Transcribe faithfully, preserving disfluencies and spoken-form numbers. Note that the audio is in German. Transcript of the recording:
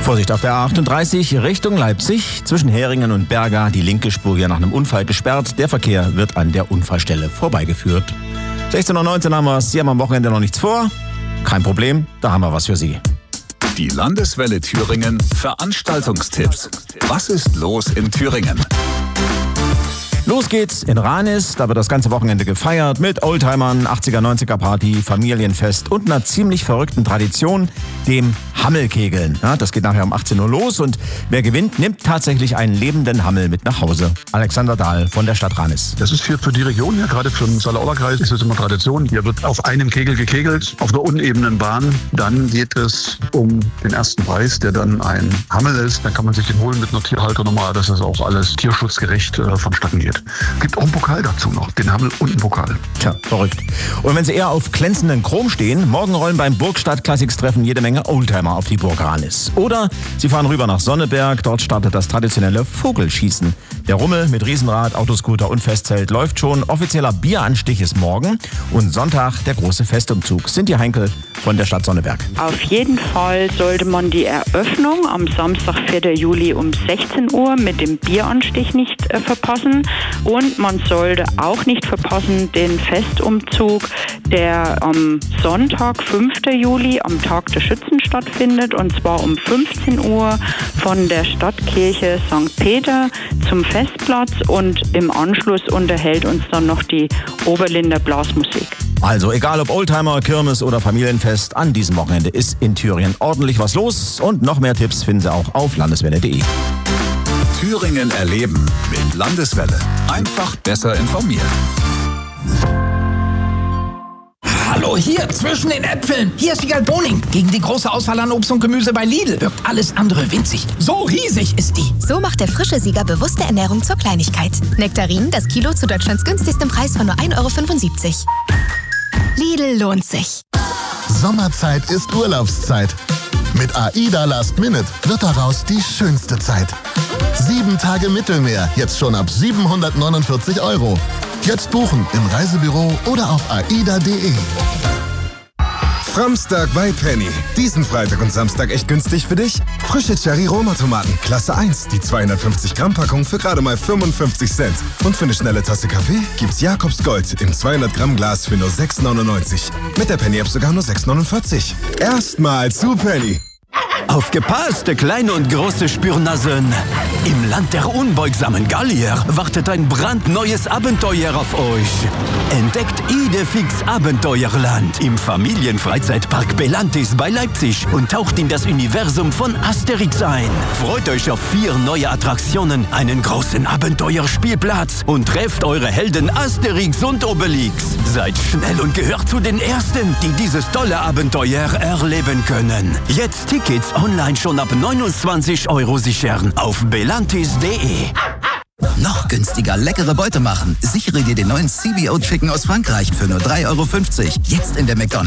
Vorsicht auf der A achtunddreißig Richtung Leipzig. Zwischen Heringen und Berga die linke Spur hier nach einem Unfall gesperrt. Der Verkehr wird an der Unfallstelle vorbeigeführt. sechzehn Uhr neunzehn haben wir es. Sie haben am Wochenende noch nichts vor? Kein Problem, da haben wir was für Sie. Die Landeswelle Thüringen Veranstaltungstipps. Was ist los in Thüringen? Los geht's in Ranis, da wird das ganze Wochenende gefeiert mit Oldtimern, achtziger, neunziger Party, Familienfest und einer ziemlich verrückten Tradition, dem Hammelkegeln. Ja, das geht nachher um achtzehn Uhr los und wer gewinnt, nimmt tatsächlich einen lebenden Hammel mit nach Hause. Alexander Dahl von der Stadt Ranis. Das ist hier für die Region, ja, gerade für den Saale-Orla-Kreis ist das immer Tradition. Hier wird auf einem Kegel gekegelt, auf einer unebenen Bahn. Dann geht es um den ersten Preis, der dann ein Hammel ist. Dann kann man sich den holen mit einer Tierhalternummer, dass das auch alles tierschutzgerecht äh, vonstatten geht. Gibt auch einen Pokal dazu noch, den Hammel und einen Pokal. Tja, verrückt. Und wenn Sie eher auf glänzenden Chrom stehen, morgen rollen beim Burgstadt Classics-Treffen jede Menge Oldtimer auf die Burg Ranis. Oder Sie fahren rüber nach Sonneberg, dort startet das traditionelle Vogelschießen. Der Rummel mit Riesenrad, Autoscooter und Festzelt läuft schon. Offizieller Bieranstich ist morgen und Sonntag der große Festumzug. Sinti Heinkel von der Stadt Sonneberg. Auf jeden Fall sollte man die Eröffnung am Samstag, vierten Juli um sechzehn Uhr mit dem Bieranstich nicht äh, verpassen. Und man sollte auch nicht verpassen den Festumzug, der am Sonntag, fünften Juli, am Tag der Schützen stattfindet. Und zwar um fünfzehn Uhr von der Stadtkirche Sankt Peter zum Festplatz. Und im Anschluss unterhält uns dann noch die Oberlinder Blasmusik. Also egal ob Oldtimer, Kirmes oder Familienfest, an diesem Wochenende ist in Thüringen ordentlich was los. Und noch mehr Tipps finden Sie auch auf landeswelle punkt de. Thüringen erleben mit Landeswelle. Einfach besser informiert. Hallo, hier, zwischen den Äpfeln. Hier ist Wiegald Boning. Gegen die große Auswahl an Obst und Gemüse bei Lidl wirkt alles andere winzig. So riesig ist die. So macht der frische Sieger bewusste Ernährung zur Kleinigkeit. Nektarinen, das Kilo zu Deutschlands günstigstem Preis von nur ein Euro fünfundsiebzig. Lidl lohnt sich. Sommerzeit ist Urlaubszeit. Mit AIDA Last Minute wird daraus die schönste Zeit. Sieben Tage Mittelmeer, jetzt schon ab siebenhundertneunundvierzig Euro. Jetzt buchen im Reisebüro oder auf aida punkt de. Framstag bei Penny. Diesen Freitag und Samstag echt günstig für dich? Frische Cherry-Roma-Tomaten, Klasse eins, die zweihundertfünfzig Gramm Packung für gerade mal fünfundfünfzig Cent. Und für eine schnelle Tasse Kaffee gibt's Jakobs Gold im zweihundert Gramm Glas für nur sechs neunundneunzig. Mit der Penny-App sogar nur sechs neunundvierzig. Erstmal zu Penny. Aufgepasst, kleine und große Spürnasen. Im Land der unbeugsamen Gallier wartet ein brandneues Abenteuer auf euch. Entdeckt Idefix Abenteuerland im Familienfreizeitpark Belantis bei Leipzig und taucht in das Universum von Asterix ein. Freut euch auf vier neue Attraktionen, einen großen Abenteuerspielplatz und trefft eure Helden Asterix und Obelix. Seid schnell und gehört zu den Ersten, die dieses tolle Abenteuer erleben können. Jetzt Tickets online schon ab neunundzwanzig Euro sichern auf belantis punkt de. Noch günstiger leckere Beute machen. Sichere dir den neuen C B O Chicken aus Frankreich für nur drei Euro fünfzig. Jetzt in der McDonald's